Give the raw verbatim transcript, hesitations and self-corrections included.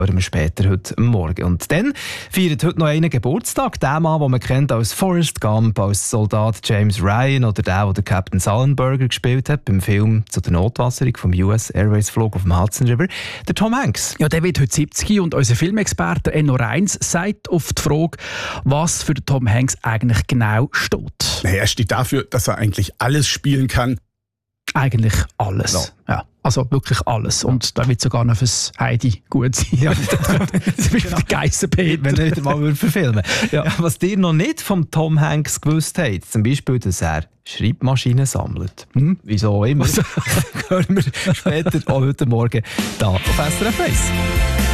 hören wir später heute Morgen. Und dann feiert heute noch einen Geburtstag. Der Mann, den man kennt als Forrest Gump, als Soldat James Ryan oder der, der den Captain Sullenberger gespielt hat beim Film zu der Notwasserung vom U S Airways Flug auf dem Hudson River, der Tom Hanks. Ja, der wird heute siebzig und unser Filmexperte Enno Reins sagt auf die Frage, was für den Tom Hanks eigentlich genau steht. Naja, er steht dafür, dass er eigentlich alles spielen kann. Eigentlich alles. No. Ja, also wirklich alles. Und da wird sogar noch fürs Heidi gut sein. Ja, das ist genau. Der Geissenpeter. Wenn er wieder mal verfilmen ja. ja. Was ihr noch nicht vom Tom Hanks gewusst habt, zum Beispiel, dass er Schreibmaschinen sammelt. Hm? Wieso auch immer. Hören wir später auch heute Morgen da auf S R F eins.